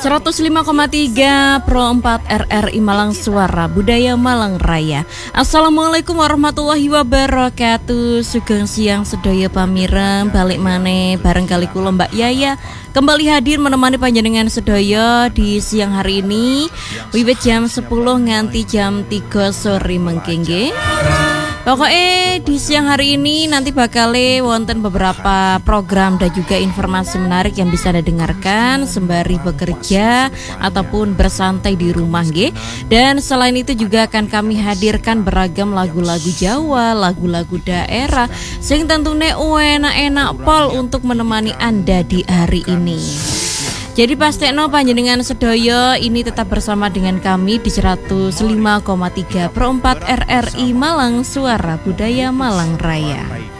105,3 Pro 4 RRI Malang, Suara Budaya Malang Raya. Assalamualaikum warahmatullahi wabarakatuh. Sugeng siang sedaya pamireng, balik maneh bareng kali kula Mbak Yaya kembali hadir menemani panjenengan sedaya di siang hari ini wiwit jam 10 nganti jam 3 sore mengke. Pokoknya di siang hari ini nanti bakal wonten beberapa program dan juga informasi menarik yang bisa Anda dengarkan sembari bekerja ataupun bersantai di rumah nggih. Dan selain itu juga akan kami hadirkan beragam lagu-lagu Jawa, lagu-lagu daerah sing tentunya enak-enak pol untuk menemani Anda di hari ini. Jadi pastekno panjenengan sedaya ini tetap bersama dengan kami di 105,3 Pro 4 RRI Malang, Suara Budaya Malang Raya.